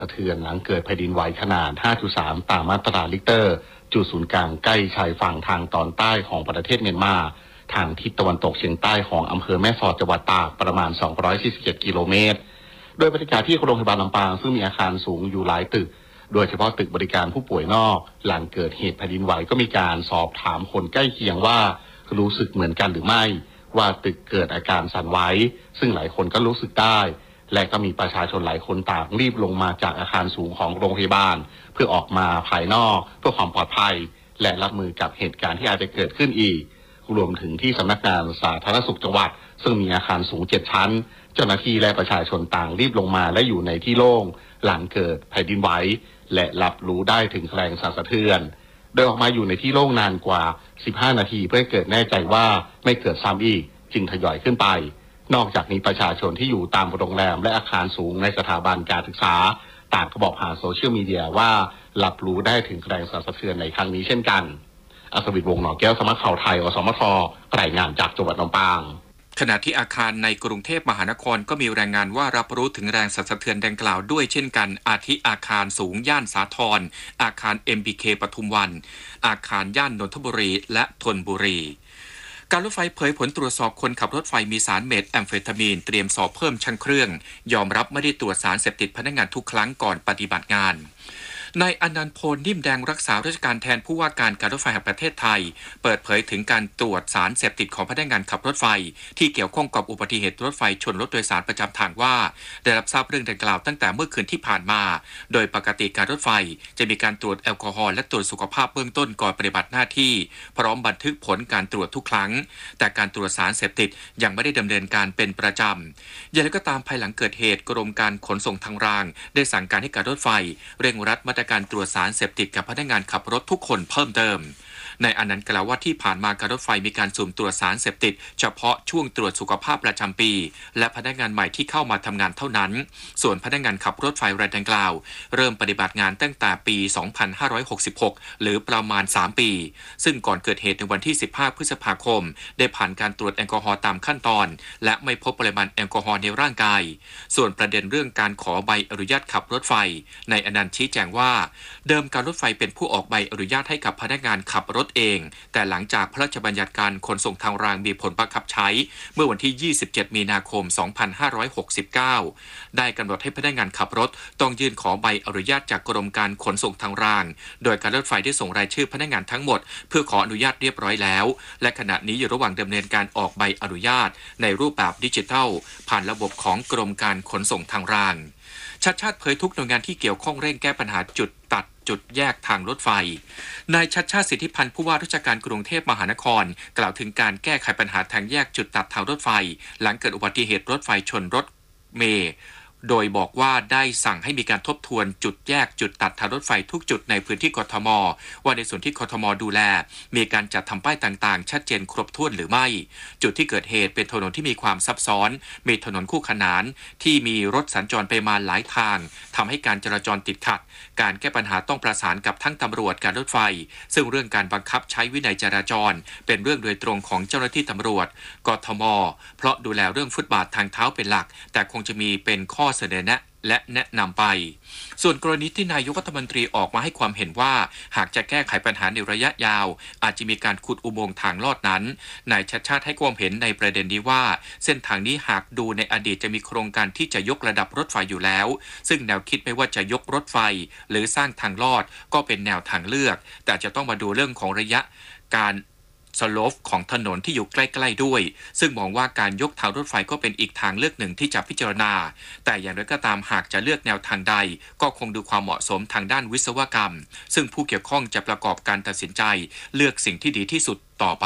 สะเทือนหลังเกิดแผ่นดินไหวขนาด 5.3 ตามมาตราริกเตอร์จุดศูนย์กลางใกล้ชายฝั่งทางตอนใต้ของประเทศเมียนมาทางทิศตะวันตกเฉียงใต้ของอำเภอแม่สอดจังหวัดตากประมาณ247กิโลเมตรโดยบรรยากาศที่โรงพยาบาลลำปางซึ่งมีอาคารสูงอยู่หลายตึกโดยเฉพาะตึกบริการผู้ป่วยนอกหลังเกิดเหตุแผ่นดินไหวก็มีการสอบถามคนใกล้เคียงว่ารู้สึกเหมือนกันหรือไม่ว่าตึกเกิดอาการสั่นไหวซึ่งหลายคนก็รู้สึกได้และก็มีประชาชนหลายคนต่างรีบลงมาจากอาคารสูงของโรงพยาบาลเพื่อออกมาภายนอกเพื่อความปลอดภัยและรับมือกับเหตุการณ์ที่อาจจะเกิดขึ้นอีกรวมถึงที่สำนักงานสาธารณสุขจังหวัดซึ่งมีอาคารสูง7ชั้นเจ้าหน้าที่และประชาชนต่างรีบลงมาและอยู่ในที่โล่งหลังเกิดแผ่นดินไหวและรับรู้ได้ถึงแรงสั่นสะเทือนโดยออกมาอยู่ในที่โล่งนานกว่า15นาทีเพื่อให้เกิดแน่ใจว่าไม่เกิดซ้ำอีกจึงทยอยขึ้นไปนอกจากนี้ประชาชนที่อยู่ตามโรงแรมและอาคารสูงในสถาบันการศึกษาต่างก็บอกผ่านโซเชียลมีเดียว่ารับรู้ได้ถึงแรงสั่นสะเทือนในครั้งนี้เช่นกันอัศวินวงศ์หนอแก้วสำนักข่าวไทยอสมทรายงานจากจังหวัดลำปางขณะที่อาคารในกรุงเทพมหานครก็มีรายงานว่ารับรู้ถึงแรงสั่นสะเทือนดังกล่าวด้วยเช่นกันอาทิอาคารสูงย่านสาทรอาคาร MBK ปทุมวันอาคารย่านนนทบุรีและธนบุรีการรถไฟเผยผลตรวจสอบคนขับรถไฟมีสารเมทแอมเฟตามีนเตรียมสอบเพิ่มช่างเครื่องยอมรับไม่ได้ตรวจสารเสพติดพนักงานทุกครั้งก่อนปฏิบัติงานนายอนันต์พลนิ่มแดงรักษาราชการแทนผู้ว่าการการรถไฟแห่งประเทศไทยเปิดเผยถึงการตรวจสารเสพติดของพนักงานขับรถไฟที่เกี่ยวข้องกับอุบัติเหตุรถไฟชนรถโดยสารประจำทางว่าได้รับทราบเรื่องดังกล่าวตั้งแต่เมื่อคืนที่ผ่านมาโดยปกติการรถไฟจะมีการตรวจแอลกอฮอล์และตรวจสุขภาพเบื้องต้นก่อนปฏิบัติหน้าที่พร้อมบันทึกผลการตรวจทุกครั้งแต่การตรวจสารเสพติดยังไม่ได้ดำเนินการเป็นประจำอย่างไรก็ตามภายหลังเกิดเหตุกรมการขนส่งทางรางได้สั่งการให้การรถไฟเร่งรัดมาตรการตรวจสารเสพติดกับพนักงานขับรถทุกคนเพิ่มเติมนายอนันต์กล่าวว่าที่ผ่านมาการรถไฟมีการสุ่มตรวจสารเสพติดเฉพาะช่วงตรวจสุขภาพประจำปีและพนักงานใหม่ที่เข้ามาทำงานเท่านั้นส่วนพนักงานขับรถไฟรายดังกล่าวเริ่มปฏิบัติงานตั้งแต่ปี 2566 หรือประมาณ 3 ปีซึ่งก่อนเกิดเหตุในวันที่ 15 พฤษภาคมได้ผ่านการตรวจแอลกอฮอล์ตามขั้นตอนและไม่พบปริมาณแอลกอฮอล์ในร่างกายส่วนประเด็นเรื่องการขอใบอนุญาตขับรถไฟนายอนันต์ชี้แจงว่าเดิมการรถไฟเป็นผู้ออกใบอนุญาตให้กับพนักงานขับรถเองแต่หลังจากพระราชบัญญัติการขนส่งทางรางมีผลบังคับใช้เมื่อวันที่ 27 มีนาคม 2569 ได้กำหนดให้พนักงานขับรถต้องยื่นขอใบอนุญาตจากกรมการขนส่งทางรางโดยการรถไฟได้ส่งรายชื่อพนักงานทั้งหมดเพื่อขออนุญาตเรียบร้อยแล้วและขณะนี้อยู่ระหว่างดำเนินการออกใบอนุญาตในรูปแบบดิจิทัลผ่านระบบของกรมการขนส่งทางรางชาติเผยทุกหน่วยงานที่เกี่ยวข้องเร่งแก้ปัญหาจุดตัดจุดแยกทางรถไฟนายชัชชาติสิทธิพันธ์ผู้ว่าราชการกรุงเทพมหานครกล่าวถึงการแก้ไขปัญหาทางแยกจุดตัดทางรถไฟหลังเกิดอุบัติเหตุรถไฟชนรถเมล์โดยบอกว่าได้สั่งให้มีการทบทวนจุดแยกจุดตัดทางรถไฟทุกจุดในพื้นที่กทมว่าในส่วนที่กทมดูแลมีการจัดทำป้ายต่างๆชัดเจนครบถ้วนหรือไม่จุดที่เกิดเหตุเป็นถนนที่มีความซับซ้อนมีถนนคู่ขนานที่มีรถสัญจรไปมาหลายทางทำให้การจราจรติดขัดการแก้ปัญหาต้องประสานกับทั้งตำรวจการรถไฟซึ่งเรื่องการบังคับใช้วินัยจราจรเป็นเรื่องโดยตรงของเจ้าหน้าที่ตำรวจกทมเพราะดูแลเรื่องฟุตบาททางเท้าเป็นหลักแต่คงจะมีเป็นข้อเสนอแนะและแนะนำไปส่วนกรณีที่นายกรัฐมนตรีออกมาให้ความเห็นว่าหากจะแก้ไขปัญหาในระยะยาวอาจจะมีการขุดอุโมงค์ทางลอดนั้นนายชัชชาติให้ความเห็นในประเด็นนี้ว่าเส้นทางนี้หากดูในอดีตจะมีโครงการที่จะยกระดับรถไฟอยู่แล้วซึ่งแนวคิดไม่ว่าจะยกรถไฟหรือสร้างทางลอดก็เป็นแนวทางเลือกแต่จะต้องมาดูเรื่องของระยะการสโลปของถนนที่อยู่ใกล้ๆด้วยซึ่งมองว่าการยกทางรถไฟก็เป็นอีกทางเลือกหนึ่งที่จะพิจารณาแต่อย่างไรก็ตามหากจะเลือกแนวทางใดก็คงดูความเหมาะสมทางด้านวิศวกรรมซึ่งผู้เกี่ยวข้องจะประกอบการตัดสินใจเลือกสิ่งที่ดีที่สุดต่อไป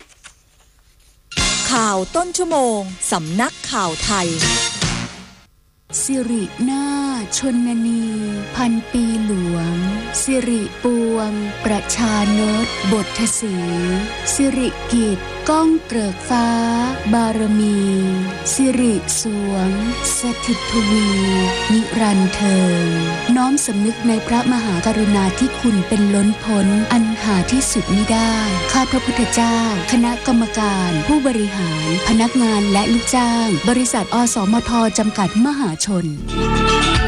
ข่าวต้นชั่วโมงสำนักข่าวไทยสิรินาชนนีพันปีหลวงสิริปวงประชานตบทสีสิริกิจก้องเกริกฟ้าบารมีสิริสวงสถิตทวีนิรันดร์เทิงน้อมสำนึกในพระมหากรุณาธิคุณเป็นล้นพ้นอันหาที่สุดมิได้ข้าพระพุทธเจ้าคณะกรรมการผู้บริหารพนักงานและลูกจ้างบริษัทอสมทจำกัดมหาชน